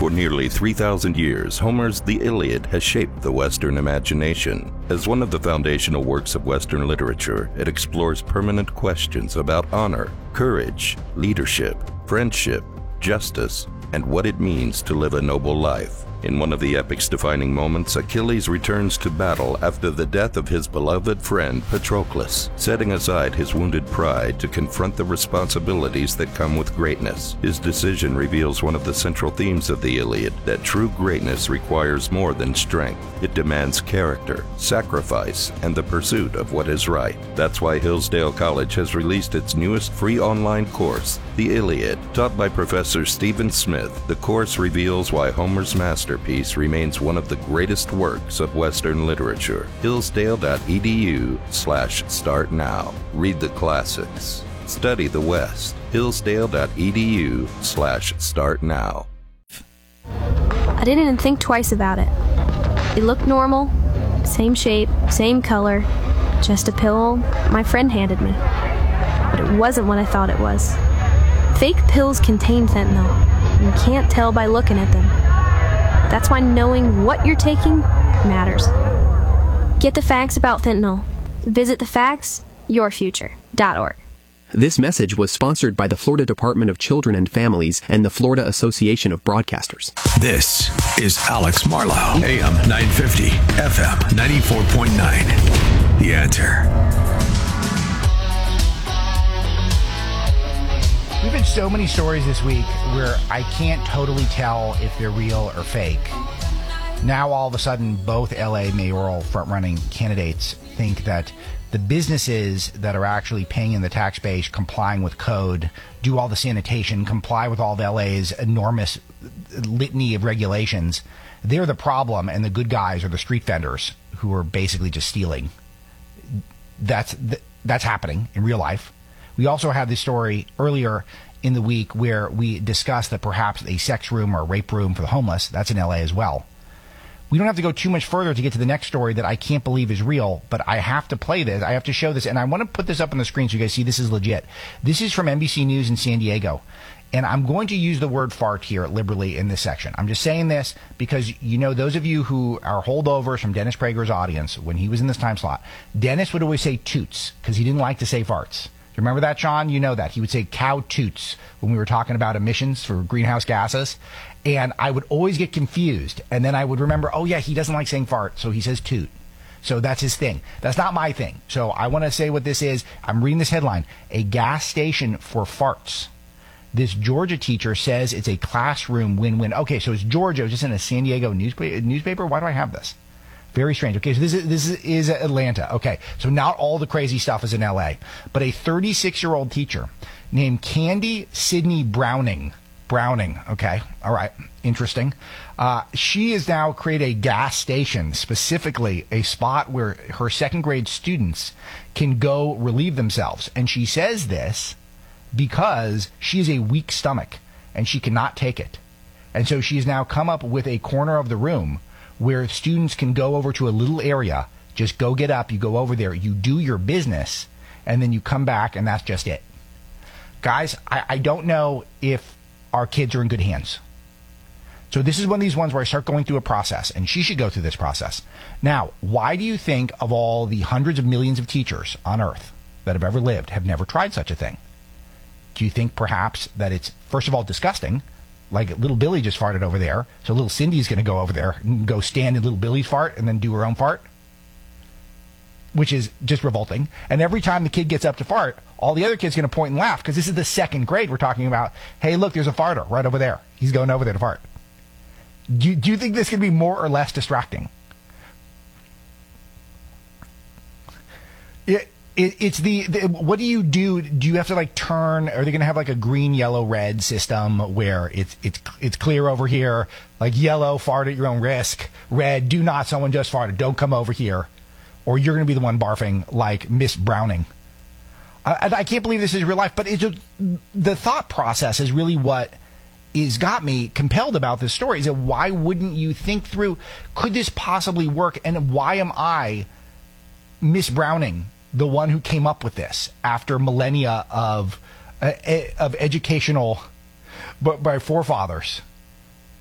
For nearly 3,000 years, Homer's The Iliad has shaped the Western imagination. As one of the foundational works of Western literature, it explores permanent questions about honor, courage, leadership, friendship, justice, and what it means to live a noble life. In one of the epic's defining moments, Achilles returns to battle after the death of his beloved friend Patroclus, setting aside his wounded pride to confront the responsibilities that come with greatness. His decision reveals one of the central themes of the Iliad, that true greatness requires more than strength. It demands character, sacrifice, and the pursuit of what is right. That's why Hillsdale College has released its newest free online course, The Iliad. Taught by Professor Stephen Smith, the course reveals why Homer's masterpiece remains one of the greatest works of Western literature. Hillsdale.edu/start now. Read the classics. Study the West. Hillsdale.edu/start now. I didn't even think twice about it. It looked normal, same shape, same color, just a pill my friend handed me. But it wasn't what I thought it was. Fake pills contain fentanyl. You can't tell by looking at them. That's why knowing what you're taking matters. Get the facts about fentanyl. Visit thefactsyourfuture.org. This message was sponsored by the Florida Department of Children and Families and the Florida Association of Broadcasters. This is Alex Marlowe, AM 950, FM 94.9. The Answer. We've had so many stories this week where I can't totally tell if they're real or fake. Now, all of a sudden, both LA mayoral front-running candidates think that the businesses that are actually paying in the tax base, complying with code, do all the sanitation, comply with all of LA's enormous litany of regulations, they're the problem, and the good guys are the street vendors who are basically just stealing. That's happening in real life. We also had this story earlier in the week where we discussed that perhaps a sex room or a rape room for the homeless, that's in LA as well. We don't have to go too much further to get to the next story that I can't believe is real, but I have to play this. I have to show this, and I want to put this up on the screen so you guys see this is legit. This is from NBC News in San Diego, and I'm going to use the word fart here liberally in this section. I'm just saying this because, you know, those of you who are holdovers from Dennis Prager's audience, when he was in this time slot, Dennis would always say toots because he didn't like to say farts. Remember that, Sean? You know that. He would say cow toots when we were talking about emissions for greenhouse gases. And I would always get confused. And then I would remember, oh, yeah, he doesn't like saying fart, so he says toot. So that's his thing. That's not my thing. So I want to say what this is. I'm reading this headline. A gas station for farts. This Georgia teacher says it's a classroom win-win. Okay, so it's Georgia. It was just in a San Diego newspaper. Why do I have this? Very strange. Okay, so this is Atlanta. Okay, so not all the crazy stuff is in L.A., but a 36-year-old teacher named Candy Sydney Browning. Okay, all right, interesting. She has now created a gas station, specifically a spot where her second-grade students can go relieve themselves. And she says this because she has a weak stomach, and she cannot take it. And so she has now come up with a corner of the room where students can go over to a little area, just go get up, you go over there, you do your business, and then you come back, and that's just it. Guys, I don't know if our kids are in good hands. So this is one of these ones where I start going through a process, and she should go through this process. Now, why do you think of all the hundreds of millions of teachers on Earth that have ever lived have never tried such a thing? Do you think perhaps that it's, first of all, disgusting? Like little Billy just farted over there, so little Cindy's going to go over there and go stand in little Billy's fart and then do her own fart, which is just revolting. And every time the kid gets up to fart, all the other kids are going to point and laugh because this is the second grade we're talking about. Hey, look, there's a farter right over there. He's going over there to fart. Do you think this could be more or less distracting? It's the what do you do? Do you have to like turn? Are they going to have like a green, yellow, red system where it's clear over here, like yellow, fart at your own risk, red, do not, someone just farted, don't come over here, or you're going to be the one barfing like Miss Browning. I can't believe this is real life, but the thought process is really what is got me compelled about this story. Is that why wouldn't you think through, could this possibly work, and why am I, Miss Browning, the one who came up with this after millennia of educational, but by forefathers?